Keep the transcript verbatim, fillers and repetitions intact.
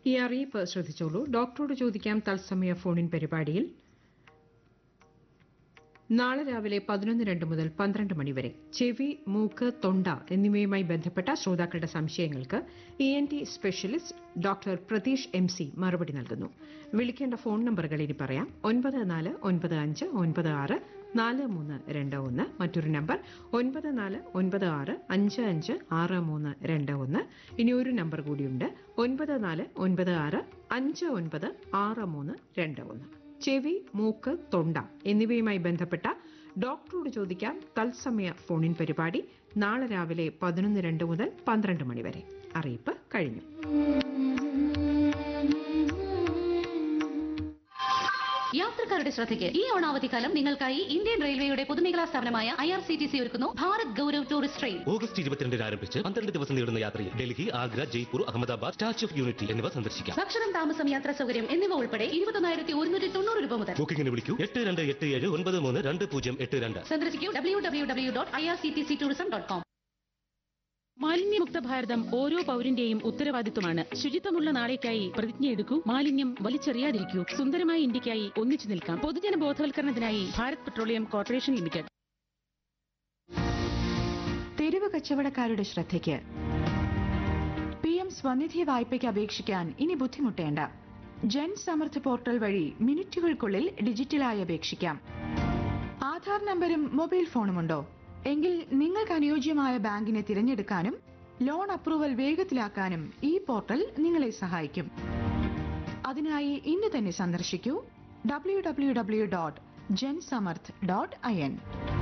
ഈ അറിയിപ്പ് ശ്രദ്ധിച്ചോളൂ. ഡോക്ടറോട് ചോദിക്കാം തത്സമയ ഫോണിൻ പരിപാടിയിൽ നാളെ രാവിലെ പതിനൊന്ന് രണ്ട് മുതൽ പന്ത്രണ്ട് മണിവരെ ചെവി, മൂക്ക്, തൊണ്ട എന്നിവയുമായി ബന്ധപ്പെട്ട ശ്രോതാക്കളുടെ സംശയങ്ങൾക്ക് E N T specialist doctor Pratheesh M C മറുപടി നൽകുന്നു. വിളിക്കേണ്ട ഫോൺ നമ്പറുകൾ ഇനി പറയാം. ഒൻപത് നാല് ഒൻപത് അഞ്ച് ഒൻപത് ആറ് നാല് മൂന്ന് രണ്ട് ഒന്ന്. മറ്റൊരു നമ്പർ ഒൻപത് നാല് ഒൻപത് ആറ് അഞ്ച് അഞ്ച് ആറ് മൂന്ന് രണ്ട് ഒന്ന്. ഇനി ഒരു നമ്പർ കൂടിയുണ്ട്, ഒൻപത് നാല് ഒൻപത് ആറ് അഞ്ച് ഒൻപത് ആറ് മൂന്ന് രണ്ട് ഒന്ന്. ചെവി, മൂക്ക്, തൊണ്ട എന്നിവയുമായി ബന്ധപ്പെട്ട ഡോക്ടറോട് ചോദിക്കാം തത്സമയ ഫോണിൻ പരിപാടി നാളെ രാവിലെ പതിനൊന്ന് രണ്ട് മുതൽ പന്ത്രണ്ട് മണിവരെ. അറിയിപ്പ് കഴിഞ്ഞു. യാത്രക്കാരുടെ ശ്രദ്ധയ്ക്ക് ഈ ഓണാവധിക്കാലം നിങ്ങൾക്കായി ഇന്ത്യൻ റെയിൽവേയുടെ പൊതുമേഖലാ സ്ഥാപനമായ I R C T C ഒരുക്കുന്നു Bharat Gaurav tourist train. August ഇരുപത്തിരണ്ടിന് ആരംഭിച്ച് പന്ത്രണ്ട് ദിവസം നീളുന്ന യാത്രയിൽ Delhi, Agra, Jaipur, Ahmedabad, statue of unity എന്നിവ സന്ദർശിക്കാം. ഭക്ഷണം, താമസം, യാത്രാ സൗകര്യം എന്നിവ ഉൾപ്പെടെ ഇരുപത്തൊന്നായിരത്തി ഒരുന്നൂറ്റി തൊണ്ണൂറ് രൂപ മുതൽ. ബുക്കിംഗിന് വിളിക്കൂ എട്ട് രണ്ട് എട്ട് ഏഴ് ഒൻപത് മൂന്ന് രണ്ട് പൂജ്യം എട്ട് രണ്ട്. സന്ദർശിക്കൂ W W W dot I R C T C tourism dot com. മാലിന്യമുക്ത ഭാരതം ഓരോ പൗരന്റെയും ഉത്തരവാദിത്വമാണ്. ശുചിത്വമുള്ള നാളേക്കായി പ്രതിജ്ഞയെടുക്കൂ. മാലിന്യം വലിച്ചെറിയാതിരിക്കൂ. സുന്ദരമായ ഇന്ത്യക്കായി ഒന്നിച്ചു നിൽക്കാം. പൊതുജന ബോധവൽക്കരണത്തിനായി ഭാരത് പെട്രോളിയം കോർപ്പറേഷൻ ലിമിറ്റഡ്. തെരുവ് കച്ചവടക്കാരുടെ ശ്രദ്ധയ്ക്ക് പി എം സ്വനിധി വായ്പയ്ക്ക് അപേക്ഷിക്കാൻ ഇനി ബുദ്ധിമുട്ടേണ്ട. ജൻ സമർത്ഥ് പോർട്ടൽ വഴി മിനിറ്റുകൾക്കുള്ളിൽ ഡിജിറ്റലായി അപേക്ഷിക്കാം. ആധാർ നമ്പരും മൊബൈൽ ഫോണുമുണ്ടോ? എങ്കിൽ നിങ്ങൾക്ക് അനുയോജ്യമായ ബാങ്കിനെ തിരഞ്ഞെടുക്കാനും ലോൺ അപ്രൂവൽ വേഗത്തിലാക്കാനും ഈ പോർട്ടൽ നിങ്ങളെ സഹായിക്കും. അതിനായി ഇന്ന് തന്നെ സന്ദർശിക്കൂ W W W dot Jan Samarth dot I N.